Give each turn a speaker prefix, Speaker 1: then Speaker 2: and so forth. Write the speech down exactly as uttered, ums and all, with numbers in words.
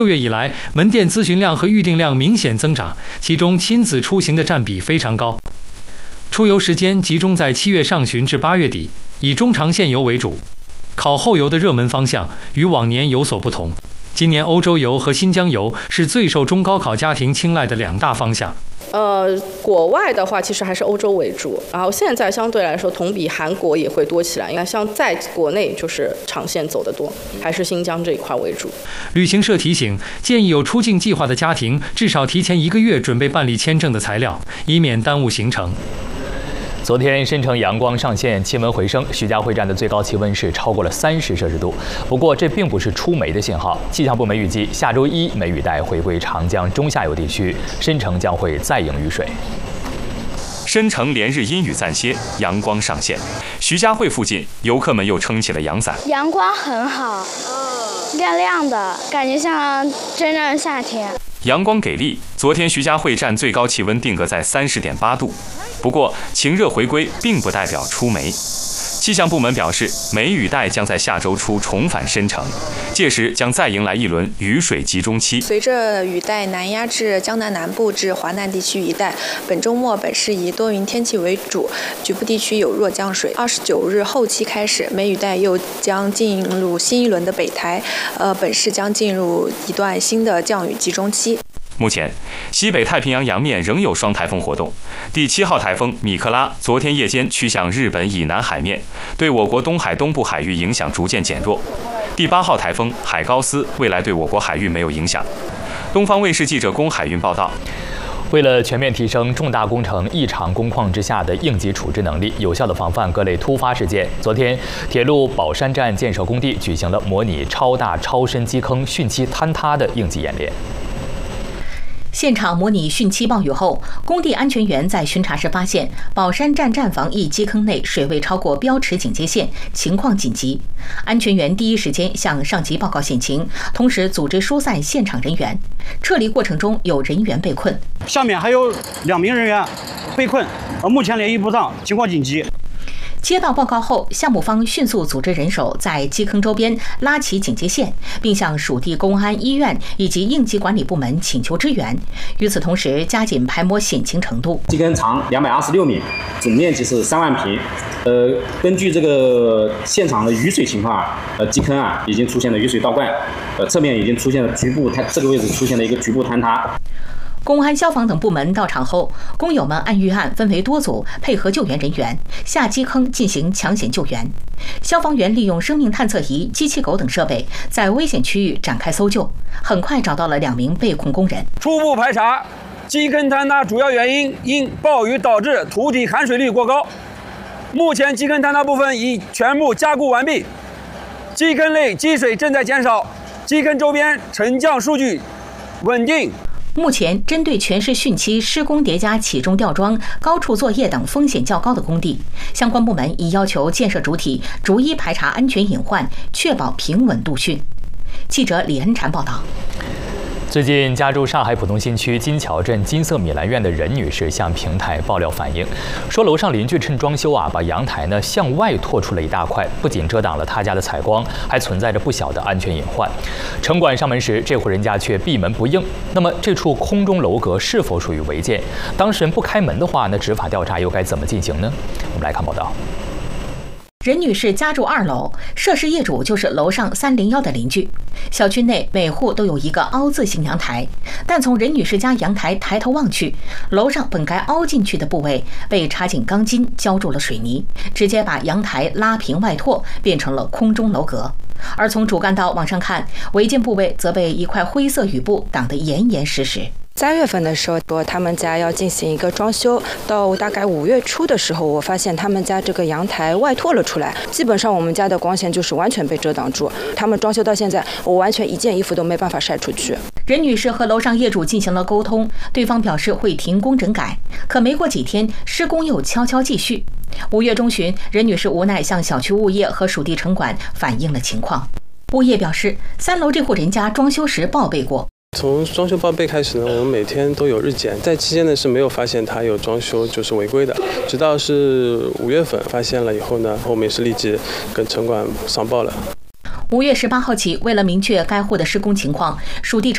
Speaker 1: 六月以来，门店咨询量和预订量明显增长，其中亲子出行的占比非常高。出游时间集中在七月上旬至八月底，以中长线游为主。考后游的热门方向与往年有所不同，今年欧洲游和新疆游是最受中高考家庭青睐的两大方向。
Speaker 2: 呃，国外的话，其实还是欧洲为主，然后现在相对来说，同比韩国也会多起来。你看，像在国内就是长线走得多，还是新疆这一块为主。
Speaker 1: 旅行社提醒，建议有出境计划的家庭至少提前一个月准备办理签证的材料，以免耽误行程。
Speaker 3: 昨天，深成阳光上线，气温回升，徐家汇站的最高气温是超过了三十摄氏度。不过，这并不是出梅的信号。气象部门预计，下周一梅雨带回归长江中下游地区，深成将会再迎雨水。
Speaker 4: 深成连日阴雨暂歇，阳光上线，徐家汇附近游客们又撑起了阳伞。
Speaker 5: 阳光很好，亮亮的，感觉像真正的夏天。
Speaker 4: 阳光给力，昨天徐家汇站最高气温定格在三十点八度。不过，晴热回归并不代表出梅。气象部门表示，梅雨带将在下周初重返深成，届时将再迎来一轮雨水集中期。
Speaker 6: 随着雨带南压至江南南部至华南地区一带，本周末本市以多云天气为主，局部地区有弱降水。二十九日后期开始，梅雨带又将进入新一轮的北台，呃，本市将进入一段新的降雨集中期。
Speaker 4: 目前，西北太平洋洋面仍有双台风活动。第七号台风米克拉昨天夜间趋向日本以南海面，对我国东海东部海域影响逐渐减弱。第八号台风海高斯未来对我国海域没有影响。东方卫视记者龚海运报道。
Speaker 3: 为了全面提升重大工程异常工况之下的应急处置能力，有效地防范各类突发事件，昨天，铁路宝山站建设工地举行了模拟超大超深基坑汛期坍塌的应急演练。
Speaker 7: 现场模拟汛期暴雨后，工地安全员在巡查时发现，宝山站站房一基坑内水位超过标尺警戒线，情况紧急。安全员第一时间向上级报告险情，同时组织疏散现场人员。撤离过程中有人员被困，
Speaker 8: 下面还有两名人员被困，呃，目前联系不上，情况紧急。
Speaker 7: 接到报告后，项目方迅速组织人手在基坑周边拉起警戒线，并向属地公安、医院以及应急管理部门请求支援。与此同时，加紧排摸险情程度。
Speaker 9: 基坑长两百二十六米，总面积是三万平。呃，根据这个现场的雨水情况啊，呃，基坑啊已经出现了雨水倒灌，呃，侧面已经出现了局部坍，这个位置出现了一个局部坍塌。
Speaker 7: 公安、消防等部门到场后，工友们按预案分为多组，配合救援人员下基坑进行抢险救援。消防员利用生命探测仪、机器狗等设备，在危险区域展开搜救，很快找到了两名被困工人。
Speaker 10: 初步排查，基坑坍塌主要原因因暴雨导致土体含水率过高。目前基坑坍塌部分已全部加固完毕，基坑内积水正在减少，基坑周边沉降数据稳定。
Speaker 7: 目前，针对全市汛期施工叠加起重吊桩、高处作业等风险较高的工地，相关部门已要求建设主体逐一排查安全隐患，确保平稳度汛。记者李恩婵报道。
Speaker 3: 最近，家住上海浦东新区金桥镇金色米兰苑的任女士向平台爆料反映，说楼上邻居趁装修啊，把阳台呢向外拓出了一大块，不仅遮挡了他家的采光，还存在着不小的安全隐患。城管上门时，这户人家却闭门不应。那么，这处空中楼阁是否属于违建？当事人不开门的话，那执法调查又该怎么进行呢？我们来看报道。
Speaker 7: 任女士家住二楼，涉事业主就是楼上三零一的邻居。小区内每户都有一个凹字形阳台，但从任女士家阳台抬头望去，楼上本该凹进去的部位被插进钢筋浇筑了水泥，直接把阳台拉平外拓，变成了空中楼阁。而从主干道往上看，违建部位则被一块灰色雨布挡得严严实实。
Speaker 6: 三月份的时候，说他们家要进行一个装修，到大概五月初的时候，我发现他们家这个阳台外拓了出来，基本上我们家的光线就是完全被遮挡住。他们装修到现在，我完全一件衣服都没办法晒出去。
Speaker 7: 任女士和楼上业主进行了沟通，对方表示会停工整改，可没过几天，施工又悄悄继续。五月中旬，任女士无奈向小区物业和属地城管反映了情况。物业表示，三楼这户人家装修时报备过。
Speaker 11: 从装修报备开始呢，我们每天都有日检，在期间呢是没有发现他有装修就是违规的，直到是五月份发现了以后呢，我们也是立即跟城管上报了。
Speaker 7: 五月十八号起，为了明确该户的施工情况，属地